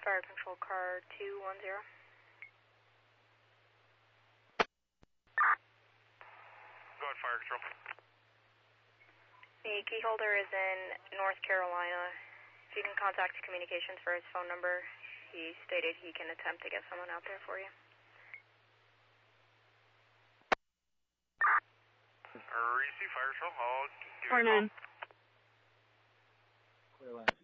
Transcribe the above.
Fire control car 210. Go ahead, fire control. The key holder is in North Carolina. If you can contact communications for his phone number, he stated he can attempt to get someone out there for you. Receive fire control. I'll give you a call. 49. Clear line.